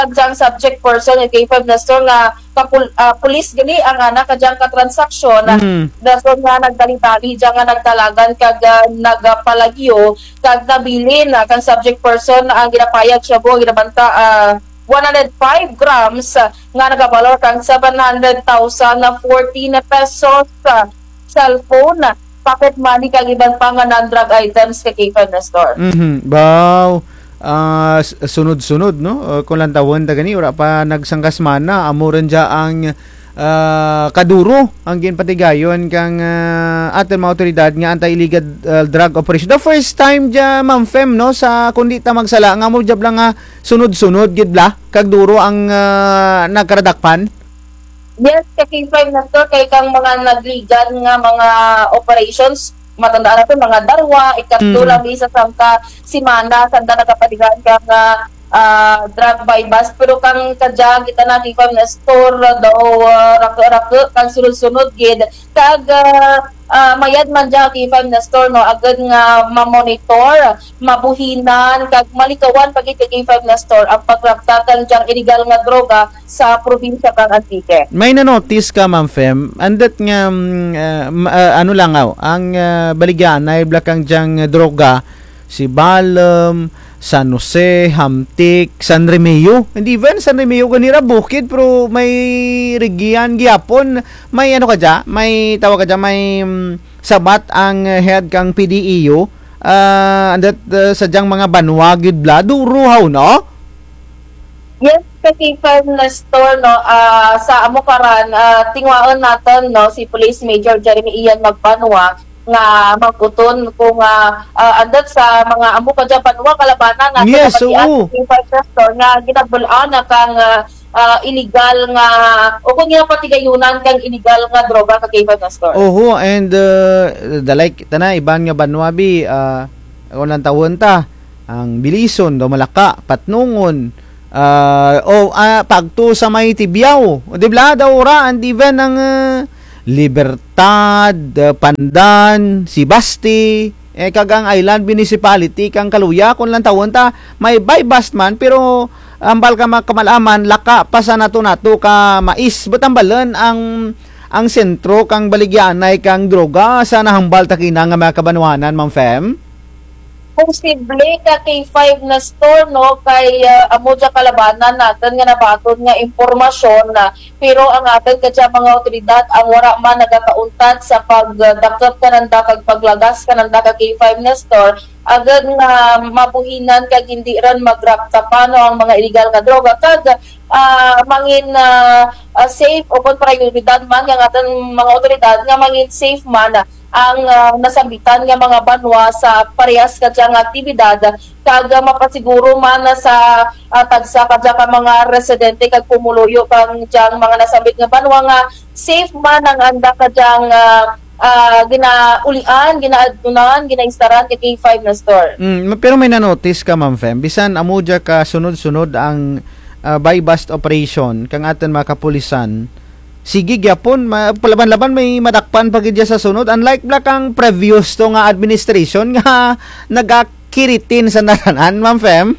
kadyang subject person ng K5 na store nga pulis gani ang anak kadyang katransaksyon dason nga nagdali-dali diyan nga nagdalagan kag nagapalagyo kag nabilin kang subject person ang ginapayag siya buo ginabanta 105 grams nga nagabalor kang 700,000 na 14 na pesos cellphone pocket money kag ibang pang non-drug items kay K5 na store. Wow. Sunod-sunod no kung lang tawon ta gani ora pa nagsangkasmana amo ren ja ang kaduro ang ginpatigayon kang aton mga otoridad nga anti-illegal drug operation. The first time ja Ma'am Fem no sa kundi ta magsala nga mo jab lang nga sunod-sunod gid bla kag duro ang nagkaradakpan. Yes, kay K5 na store kay kang mga nagligan nga mga operations matandaan natin mga darwa ikatula bisa samka simana sanda nakapatigaan ka nga drug by bus pero kang kadya kita na K5 na store daw rako kang sunod-sunod gid kag mayad man dya K5 na store no agad nga ma-monitor mabuhinan kag malikawan pagit kay K5 na store ang pagraktakan dyang illegal nga droga sa probinsya kang Antique. May na-notice ka Ma'am Fem andat nga ano lang ang baligyan na blakang dyang droga si Balem, San Jose, Hamtik, San Remeo. Hindi even San Remeo ganira bukid pero may region gyapon. May ano ka dya? May tawag ka dya? May sabat ang head kang PDEO. Andat sadyang mga banwagid bla. Duruhaw, no? Yes, kasi na store no sa Amukaran tingwaon natin no si Police Major Jeremy Ian Magbanwa nga magputon kung andat sa mga amo ka dyan panwa kalabanan na yes, store nga ginabulaan na kang illegal nga o kung ginapatigayunan kang illegal nga droga ka K5 na store. And the like tana ibang nga banwabi walang tawon ta ang Bilison daw Malaka Patnungon pagto sa may Tibiao di bla daw ra and even ang Libertad, Pandan, Sibasti, kagang Island Municipality, kang Kaluya, kung lang tawon ta, may bypass man, pero ambal ka kamalaman, laka pa sa nato ka mais, batambalan ang sentro kang baligyanay kang droga sa nahambal ta kina nga mga kabanwanan, Ma'am Fem? Posible ka K5 na store no kay amo dya kalabanan natin nga nabaton nga impormasyon na pero ang atin kadya mga otoridad ang wara man nagakauntad sa pagdakop kananda kag paglagas kananda ka K5 na store agad nga mabuhinan kag hindi ran magrakta paano ang mga illegal nga droga kag mangin safe o kon prioridad man nga atin mga otoridad nga mangin safe man ang nasambitan nga mga banwa sa parehas kadyang aktibidad kag mapasiguro man sa tagsa kadya ka mga residente kag pumuluyo kang dyang mga nasambit nga banwa nga safe man ang anda kadyang ginaulian, ginaadunan, ginaistaran kay K5 na store. Pero may na-notice ka Ma'am Fem bisan amo dya ka sunod-sunod ang buy bust operation kang aton mga kapulisan sige gyapon palaban-laban may madakpan pagidya sa sunod unlike black ang previous to nga administration nga nagakiritin sa naranan Ma'am Fem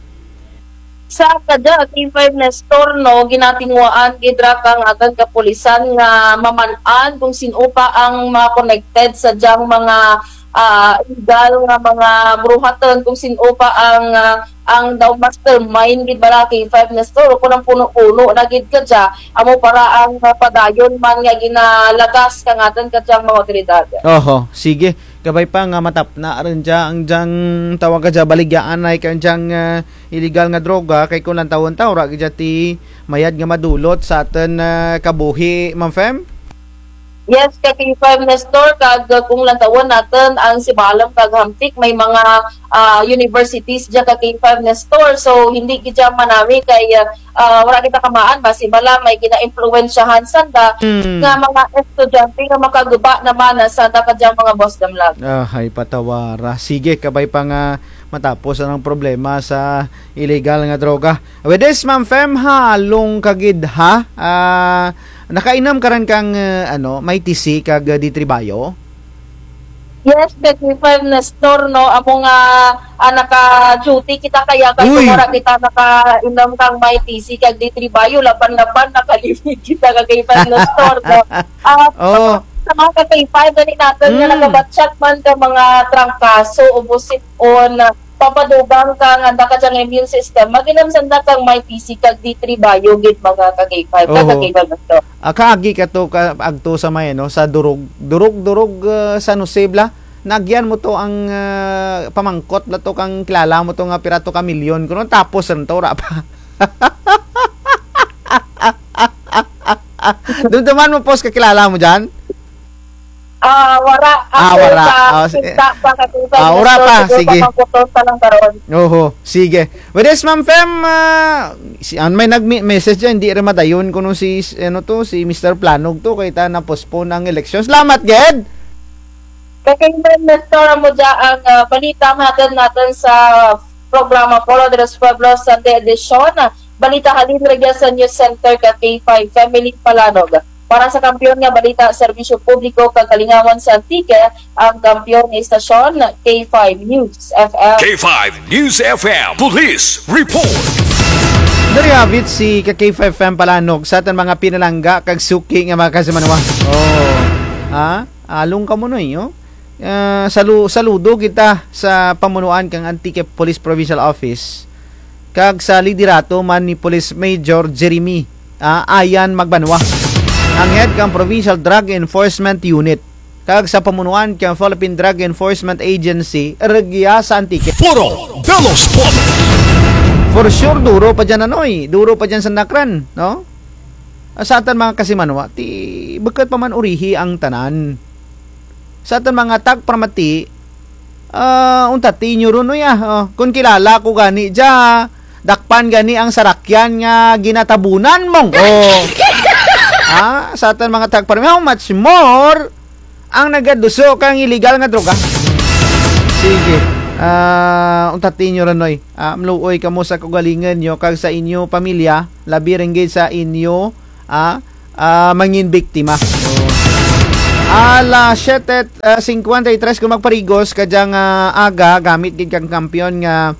sa kada K5 na store no ginatingwaan gidra kang aton kapulisan nga mamanan kung sino pa ang mga connected sa dyang mga illegal nga mga bruhaton kung sino pa ang daw mastermind gid bala K5 na store kung ang puno-puno na gid ka dya amo para ang padayon man nga ginalagas kang aton kadyang mga otoridad. Sige kabay pa nga matap na rin dya ang dyang tawag ka dya baligyaan ay kang dyang illegal nga droga kay kung lang tawon ta ora gid ti mayad nga madulot sa aton kabuhi Ma'am Fem. Yes, kay K5 na store kag kung lang tawon natin ang Sibalam kag Hamtik may mga universities dya kay K5 na store so hindi gidya manami kay wala kita kamaan ba Sibalam may gina-impluwensyahan sanda nga mga estudyante nga makaguba naman sa kadyang mga boss damlag. Ay patawara. Sige kabay pa nga matapos ang problema sa illegal nga droga. With this Ma'am Fem halong kagid ha. Nakainam karan kang may TC kag di tribayo? Yes, 25 na store, no? Amo nga naka-duty kita kaya kay Uy! tumura kita naka-inom kang may TC kag di tribayo laban-laban nakalimit kita kag 25 na store, no? Oh. Sa mga ka-K5 gani natin nga nagabatsyat man ka mga trangkaso o busit on papadubang kang anda ka diyang immune system maginamsanda kang may TC kag di tribayo gid mga ka-K5 ka-K5 na store. Kaagi ka to agto sa may no sa durog sa Nusebla nagyan mo to ang pamangkot la to kang kilala mo to nga pirato ka milyon kuno tapos ento ra pa. Doon naman mo post kakilala mo diyan? Wara. Wara. Wara pa. Sige. Oho, sige. With this, Ma'am Fem, may nag-message dyan, hindi rin madayon kuno si Mr. Planog to, kaya ta na-postpone ang election. Salamat, Ged! Kakailan na store mo dyan ang balita natin sa programa Polo de los Pueblos Sunday Edition. Balita halin regya sa News Center ka K5 Family Palanog. Para sa kampiyon nga balita serbisyo publiko kag kalingawan sa Antique, ang kampiyon ng istasyon K5 News FM. K5 News FM Police Report. Dari habit si K5 FM Palanog sa atan mga pinalangga kag suki nga mga kasamanawa. Along ka mo no yo. Saludo kita sa pamunuan kang Antique Police Provincial Office kag sa liderato man ni Police Major Jeremy Ayan Magbanwa. Ang head kang Provincial Drug Enforcement Unit kag sa pamunuan kang Philippine Drug Enforcement Agency regya sa Antique. Puro Velos Polo. For sure duro pa dyan duro pa dyan sa Nakran, no? Sa atan mga kasimanwa ti bakit pa man urihi ang tanan. Sa atan mga tagpramati untati nyo ron kung kilala ko gani dya dakpan gani ang sarakyan nga ginatabunan mong sa atan mga tagparami, how much more ang nagaduso kang illegal nga droga? Sige. Untati nyo ranoy. Mluoy ka mo sa kagalingan nyo kag sa inyo pamilya, labi rin sa inyo mangin biktima. Ala 7:53 kung magparigos kadyang aga gamit gid kang kampiyon nga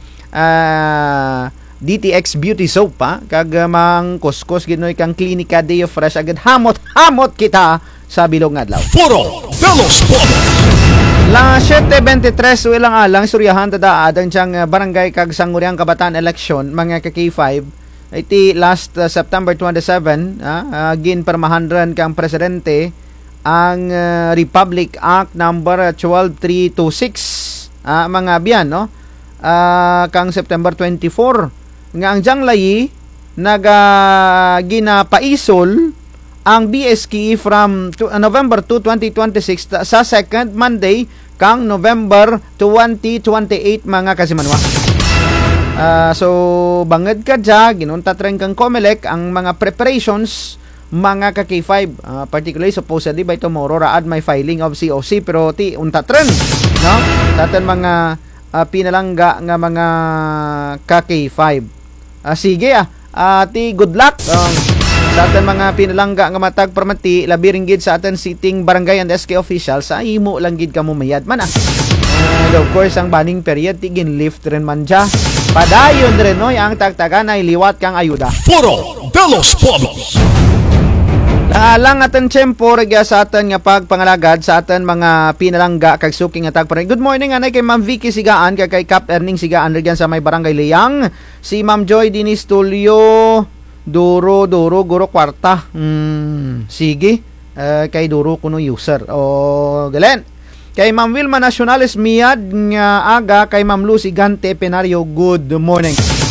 DTX Beauty Soap kag mang kuskos ginoy kang Klinika Deo Fresh agad hamot kita sa bilog nga adlaw. Puro Velos Polo. La 7:23 wilang alang suryahan tada adang siyang barangay kag Sangguniang Kabataan election mga ka-K5 iti last September 27 gin permahandran kang presidente ang Republic Act number 12326 mga biyan no kang September 24 nga ang janglayi ginapaisol ang BSK from November 2, 2026 sa second Monday kang November 2028 mga kasimanwa. So banged ka dya ginuntat rin kang COMELEC ang mga preparations mga ka-K5 particularly supposedly by tomorrow raad may filing of COC pero ti untat rin no sa atin mga pinalangga nga mga ka-K5 sige ti good luck sa atin mga pinalangga nga matag permati labi rin gid sa atin sitting barangay and SK officials sa imo lang gid kamo mayad man of course ang banning period ti ginlift rin man dya padayon rin noy ang tagtagan ay liwat kang ayuda. Puro Velos Polo. Lang atin tiyempo regya sa atin nga pagpangalagad sa atin mga pinalangga kag suking nga tagparin. Good morning anay kay Ma'am Vicky Sigaan kay Cap Erning Sigaan regyan sa may barangay Liyang. Si Ma'am Joy Dinis Tulio Duro Guro Kwarta. Sige. Kay Duro kuno user. Galen. Kay Ma'am Wilma Nacionales Miad nga aga kay Ma'am Lucy Gante Penario. Good morning.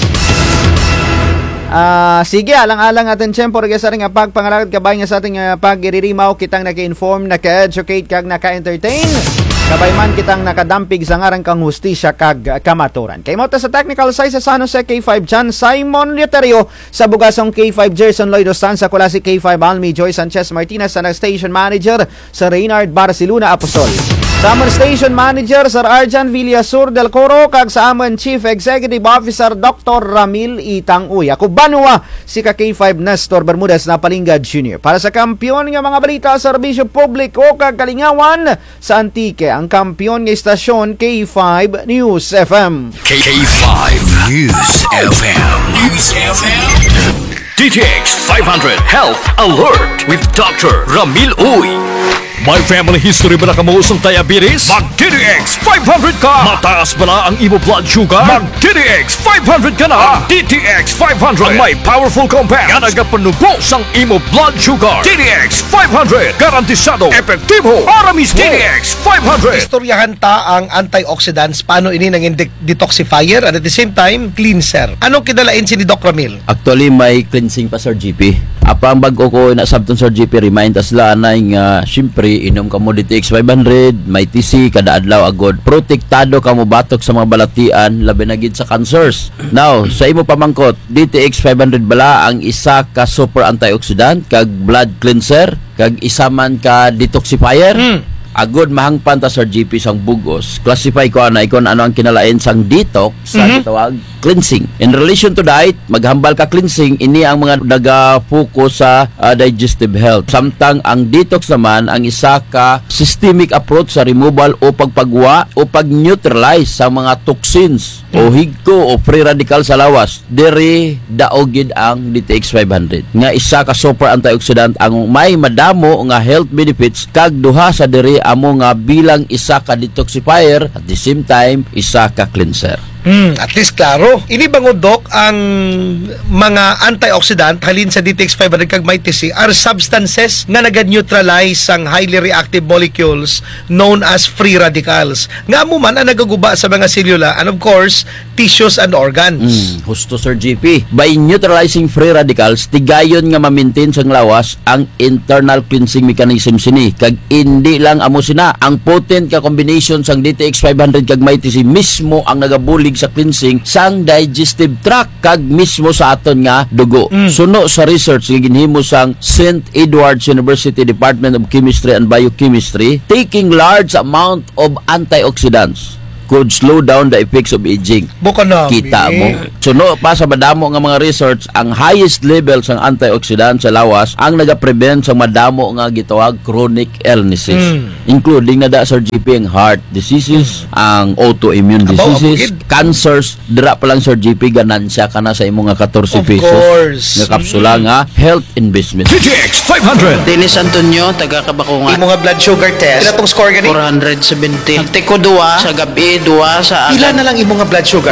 Sige, alang-alang atin siyempre regya sa rin nga pagpangalagad kabay nga sa ating pag-iririmaw kitang naka-inform, naka-educate kag naka-entertain kabay man kitang nakadampig sa ngarang kang hustisya kag kamaturan. Kay mo sa technical side sa San Jose K5 John Simon Leterio sa bugasong K5 Jerson Lloyd Ostan sa Kulasi K5 Almi Joy Sanchez Martinez sa station manager sa Reynard Barcelona Apostol. Sa amon Station Manager Sir Arjan Villasur del Coro kag sa amon Chief Executive Officer Dr. Ramil Itang-Uy. Ako Banwa si K5 Nestor Bermudez na Palingad Jr. Para sa kampiyon nga mga balita sa serbisyo publiko kag kalingawan sa Antique, ang kampiyon nga istasyon K5 News FM. K5 News FM. News FM. DTX 500 Health Alert with Dr. Ramil Uy. May family history ba na kamuusong diabetes? Mag-DTX 500 ka! Mataas ba na ang imo blood sugar? Mag-DTX 500 ka na! DTX 500 ang may powerful compounds nga nagapanubos ang imo blood sugar. DTX 500 garantisado, epektibo, aramis. DTX 500. Istoryahan ta ang antioxidants, paano ini nang detoxifier at at the same time cleanser. Anong kidalain si ni Doc Ramil? Actually, may cleansing pa, Sir GP. Apang bago ko na sabton, Sir GP, remind us lang na nga, syempre, inom ka mo DTX 500, may TC, kada adlaw agod. Protektado ka mo batok sa mga balatian, labi na gid sa cancers. Now, sa imo pamangkot, DTX 500 bala ang isa ka super antioxidant, kag blood cleanser, kag isa man ka detoxifier. Agod mahangpan ta, Sir GP, sang bugos. Classify ko anay kung ano ang kinalain sang detox sa gitawag cleansing. In relation to diet, maghambal ka cleansing, ini ang mga nag-focus sa digestive health. Samtang ang detox naman ang isa ka systemic approach sa removal o pagpagwa o pag-neutralize sa mga toxins o higko o free radical sa lawas. Diri daogid ang DTX 500 nga isa ka super antioxidant ang may madamo nga health benefits kag duha sa diri amo nga bilang isa ka detoxifier at the same time isa ka cleanser. At least klaro. Ini bangod, Doc, ang mga antioxidant halin sa DTX 500 kag may TC are substances nga naga-neutralize ang highly reactive molecules known as free radicals. Nga mo man ang nagaguba sa mga selula and of course, tissues and organs. Husto, Sir GP. By neutralizing free radicals, tigayon nga ma-maintain sang lawas ang internal cleansing mechanism sini. Kag hindi lang amo sina, ang potent ka combination sang DTX 500 kag may TC mismo ang nagabulig sa cleansing sang digestive tract kag mismo sa aton nga dugo. Suno sa research nga ginhimo sang St. Edward's University Department of Chemistry and Biochemistry, taking large amount of antioxidants could slow down the effects of aging. Buka na. Kita mo. Suno pa sa madamo nga mga research, ang highest level sang antioxidant sa lawas ang nagaprevent sa madamo nga gitawag chronic illnesses. Including na da, Sir GP, ang heart diseases, ang autoimmune diseases, cancers. Dira pa lang, Sir GP, ganansya ka na sa imo nga 14 pesos. Of course. Nga kapsula nga health investment. DTX 500. Dennis Antonio, taga Kabakungan. Imo nga blood sugar test. Ila tong score gani? 470. Ang teko duwa sa gabi, duwa sa Pila na lang imo nga blood sugar?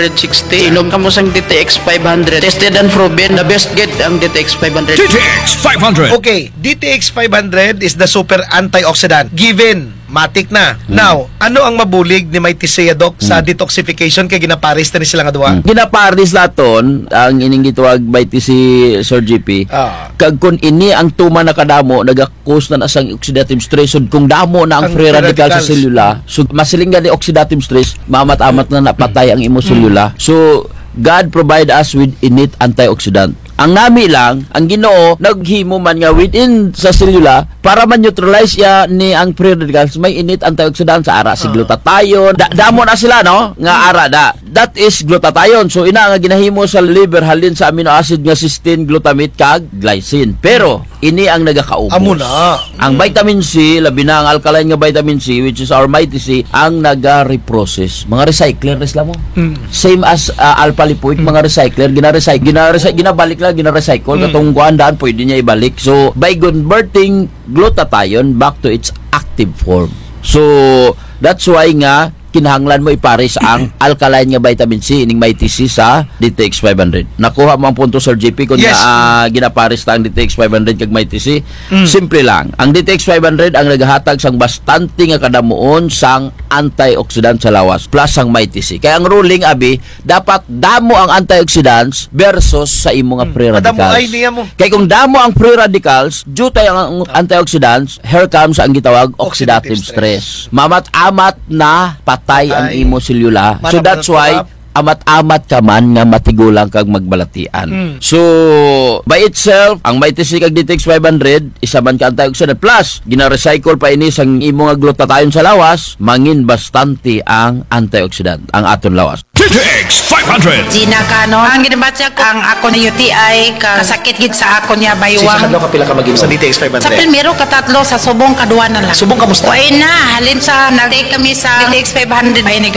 160. Inom ka mo sang DTX 500. Tested and proven. The best get ang DTX 500. DTX 500. Okay, DTX 500 is the super antioxidant. Given, matik na. Now, ano ang mabulig ni Mighty Seiya, Doc, sa detoxification kay ginaparis na ni sila nga duwa? Ginaparis laton ang ining gitawag by TC, Sir GP. Kag kun ini ang tuma na kadamo nagakos na sang oxidative stress sud kung damo na ang free radical sa selula, so masilinggan ni oxidative stress, mamat-amat na napatay ang imo selula. So God provide us with innate antioxidant. Ang nami lang, ang Ginoo naghimo man nga within sa selula para man-neutralize ya ni ang free radicals, may innate antioxidant sa ara si glutathione. Damo na sila, no? Nga ara da. That is glutathione. So ina nga ginahimo sa liver halin sa amino acid nga cysteine, glutamate kag glycine. Pero ini ang nagakaubos. Amo na. Ang vitamin C, labi na ang alkaline nga vitamin C, which is our Mighty C, ang naga-reprocess. Mga recycler res mo. Same as alpha lipoic, mga recycler, ginabalik lang, gina-recycle, katong kuandaan, pwede niya ibalik. So, by converting glutathione back to its active form. So, that's why nga, kinahanglan mo ipares ang alkaline nga vitamin C ining Mighty C sa DTX 500. Nakuha mo ang punto, Sir JP, kung yes, ginapares ta ang DTX 500 kag Mighty C. Simple lang. Ang DTX 500 ang nagahatag sang bastante nga kadamuon sang antioxidant sa lawas plus ang Mighty C. Kaya ang ruling abi, dapat damo ang antioxidants versus sa imo nga free radicals. Madamo ay niya mo. Kaya kung damo ang free radicals, due tayo ang antioxidants, here comes ang gitawag oxidative stress. Mamat-amat na patay ang imo selula. So that's why amat-amat ka man nga matigulang kag magbalatian. So, by itself, ang MyTC kag DTX 500, isa man ka antioxidant. Plus, gina-recycle pa ini sang imo nga glutathione sa lawas, mangin bastante ang antioxidant, ang aton lawas. DTX 500. Gina Cano. Ang ginabatya ko, ang ako na UTI, kasakit gid sa ako niya baywang. ka pila ka mag-inom sa DTX 500? Sa primero, katatlo, sa subong, kaduwa na lang. Subong kamusta? Uy na, halin sa, nag-take kami sa DTX 500. May